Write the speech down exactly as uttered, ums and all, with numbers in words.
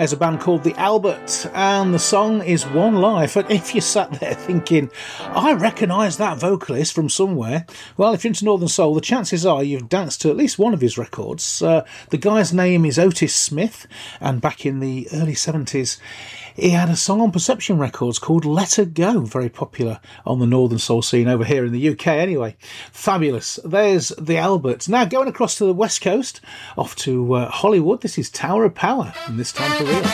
There's a band called The Albert, and the song is One Life. And if you sat there thinking, I recognise that vocalist from somewhere, well, if you're into Northern Soul, the chances are you've danced to at least one of his records. Uh, the guy's name is Otis Smith, and back in the early seventies, he had a song on Perception Records called Let Her Go, very popular on the Northern Soul scene over here in the U K anyway. Fabulous. There's The Albert. Now going across to the West Coast, off to uh, Hollywood, this is Tower of Power, and This Time For Real.